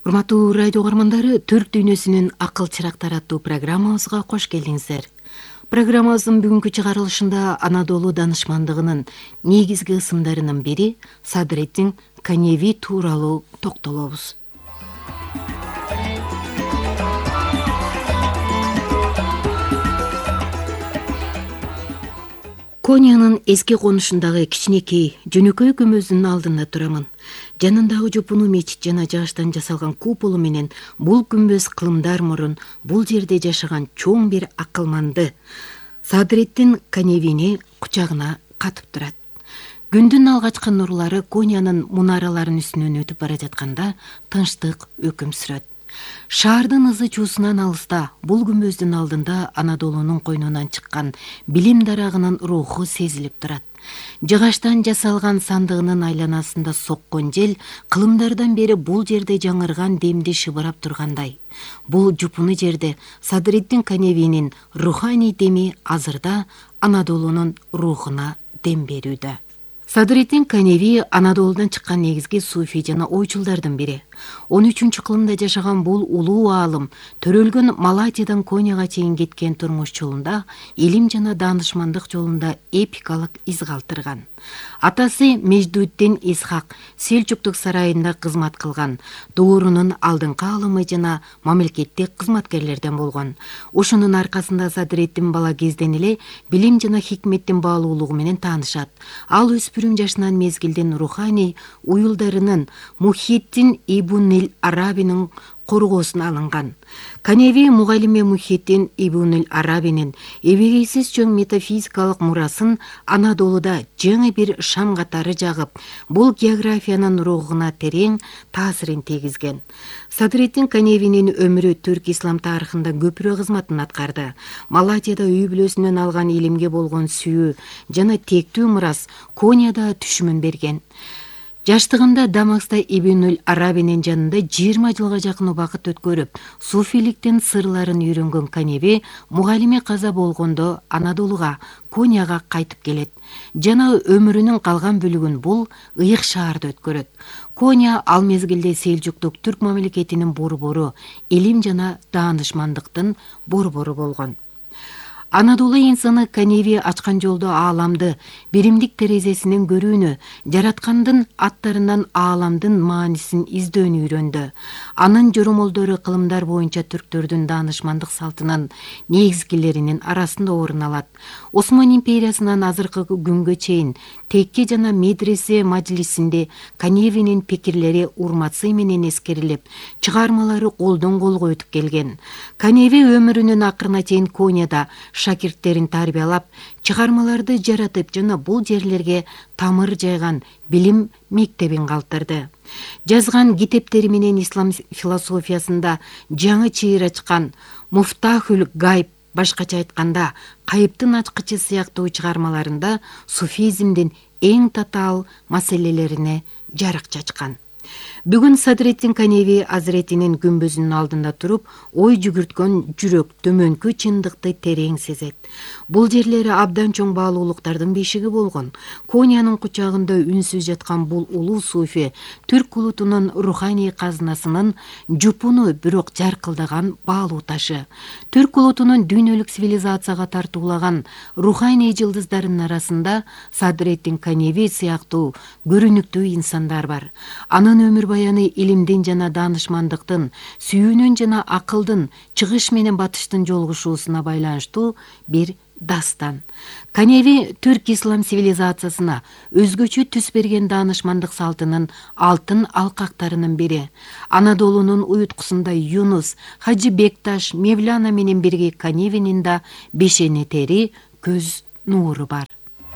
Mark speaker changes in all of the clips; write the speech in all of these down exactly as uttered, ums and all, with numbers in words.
Speaker 1: Урматтуу радио угармандары, Түрк дүйнөсүнүн акыл чырактары аттуу программабызга кош келиңиздер. Программабыздын бүгүнкү чыгарылышында Анадолу данышмандыгынын негизги ысымдарынын бири Садреддин Каневи тууралуу токтолобуз. Конянын эски конушундагы кичинекей жөнөкөй күмбөздүн алдында турамын. Жанындагы жупуну мечит жана жаштан жасалган куполу менен бул күмбөз кылымдар мурун бул жерде жашаган чоң бир акылманды Садреддин Каневини кучагына катып турат. Күндүн алгачкы нурлары Конянын мунараларынын үстүнөн өтүп бара жатканда тынчтык өкүм сүрөт. Шаардын ызы чуусунан алыста бул күмбөздүн алдында Анадолунун койнунан чыккан билим дарагынын руху сезилип турат. Жыгачтан жасалган сандыгынын айланасында соккон жел кылымдардан бери бул жерде жаңырган демди шыбырап тургандай. Бул жупуну жерде Садреддин Каневинин руханий деми азырда Анадолунун рухуна дем берүүдө. Садреддин Каневи Анадолудан чыккан негизги суфий жана ойчулдардын бири. он үчүнчү кылымда жашаган бул улуу аалым төрөлгөн Малатиядан Коняга чейин кеткен турмуш жолунда илим жана даанышмандык жолунда эпикалык из калтырган. Атасы Междуддин Исхак Селчуктук сарайында кызмат кылган, доорунун алдыңкы аалымы жана мамлекеттик кызматкерлерден болгон. Ошонун аркасында Садреддин бала кезден эле билим жана хикметтин баалуулугу менен таанышат. Ал өспүрүм жашынан мезгилден руханий уюлдарынын Мухиддин Ибн Арабинин коргоосуна алынган. Каневи мугалиме Мухиддин Ибн Арабинин эбегейсиз чоң метафизикалык мурасын Анадолуда жаңы бир шам катары жагып, бул географиянын рухуна терең таасирин тийгизген. Садреддин Каневинин өмүрү түрк ислам тарыхында көпүрө кызматын аткарды. Малатияда үй бүлөсүнөн алган илимге болгон сүйүү жана тектүү мурас Коняда түшүмүн берген. Жаштыгында Дамаскта Ибн Арабинин жанында жыйырма жылга жакын убакыт өткөрүп, суфиликтин сырларын үйрөнгөн Каневи мугалиме каза болгондо Анадолуга, Коняга кайтып келет. Жана өмүрүнүн калган бөлүгүн бул ыйык шаарда өткөрөт. Коня ал мезгилде Селжуктук түрк мамлекетинин борбору, илим жана даанышмандыктын борбору болгон. Анадолу инсаны Каневи ачкан жолдо ааламды биримдик терезесинен көрүүнү, жараткандын аттарынан ааламдын маанисин издөөнү үйрөндү. Анын жоромолдору кылымдар боюнча түрктөрдүн даанышмандык салтынын негизгилеринин арасында орун алат. Осман империясынан азыркы күнгө чейин текке жана медресе мажлисинде Каневинин пикирлери урматсый менен эскерилип, чыгармалары колдон колго өтүп келген. Каневи өмүрүнүн акырына чейин Коняда шакирттерин тарбиялап, чыгармаларды жаратып жана бул жерлерге тамыр жайган билим мектебин калтырды. Жазган китептери менен ислам философиясында жаңы чыйыр ачкан Муфтахул Гайб, башкача айтканда Кайыптын ачкычы сыяктуу чыгармаларында суфизмдин эң татаал маселелерине жарык чачкан. Бүгүн Садреддин Каневи азиретинин күмбөзүнүн алдында туруп, ой жүгүрткөн жүрөк төмөнкү чындыкты терең сезет. Бул жерлери абдан чоң баалуулуктардын бешиги болгон. Конянын кучагында үнсүз жаткан бул улуу суфи түрк улутунун руханий казынасынын жупуну, бирок жаркылдаган баалуу ташы. Түрк улутунун дүйнөлүк цивилизацияга тартуулаган руханий жылдыздарынын арасында Садреддин Каневи сыяктуу көрүнүктүү инсандар бар. Анын өмүр баяны илимдин жана даанышмандыктын, сүйүүнүн жана акылдын, чыгыш менен батыштын жолугушуусуна байланыштуу бир дастан. Каневи түрк ислам цивилизациясына өзгөчө түс берген даанышмандык салтынын алтын алкактарынын бири. Анадолунун уюткусунда Юнус, Хажы Бекташ, Мевлана менен бирге Каневинин да бешенетери көз нуру бар.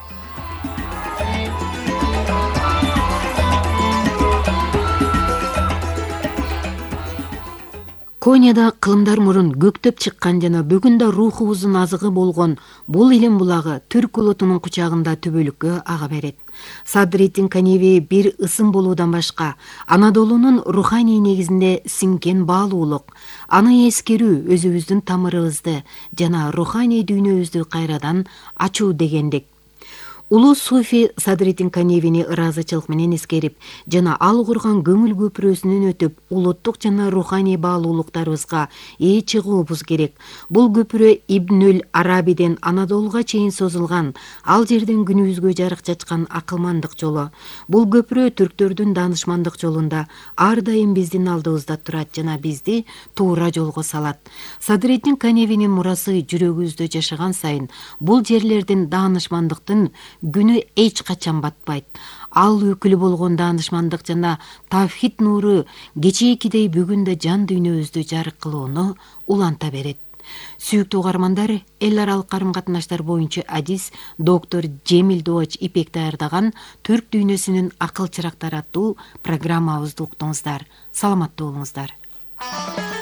Speaker 1: Коняда кылымдар мурун көктөп чыккан жана бүгүндө рухубуздун азыгы болгон бул илим булагы түрк улутунун кучагында түбөлүккө ага берет. Садреддин Каневи бир ысым болуудан башка Анадолунун руханий негизинде сиңкен баалуулук, аны эскерүү өзүбүздүн тамырыбызды жана руханий дүйнөбүздү кайрадан ачуу дегендик. улуу суфи Садриддин Каневини ыраазычылык менен эскерип жана ал курган көңүл көпүрөсүнөн өтүп улуттук жана руханий баалуулуктарыбызга ээ чыгуубуз керек. Бул көпүрө Ибнүл Арабиден Анадолуга чейин созулган, ал жерден күнүбүзгө жарык чачкан акылмандык жолу. Бул көпүрө түрктөрдүн даанышмандык жолунда ар дайым биздин алдыбызда турат жана бизди туура жолго салат. Садриддин Каневинин мурасы жүрөгүбүздө жашаган сайын бул жерлердин даанышмандыктын күнү эч качан батпайт. Ал өкүлү болгон даанышмандык жана тавхид нуру кечээкидей бүгүн да жан дүйнөбүздү жарык кылууну уланта берет. Сүйүктүү угармандар, эл аралык карым катнаштар боюнча адис доктор Жемил Дооч Ипек даярдаган Түрк дүйнөсүнүн акыл чырактары аттуу программабызды уктуңуздар. Саламаттуу болуңуздар.